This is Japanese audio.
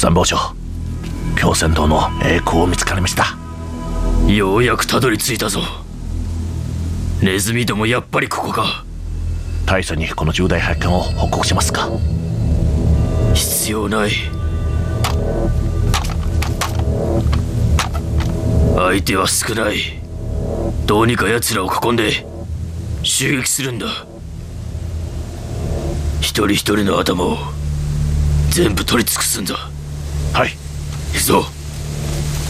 参謀長、京泉洞の栄光を見つかりました。 ようやくたどり着いたぞ。ネズミどもやっぱりここか。 大佐にこの重大発見を報告しますか？ 必要ない。相手は少ない。どうにか奴らを囲んで襲撃するんだ。一人一人の頭を全部取り尽くすんだ。 はい。 行くぞ。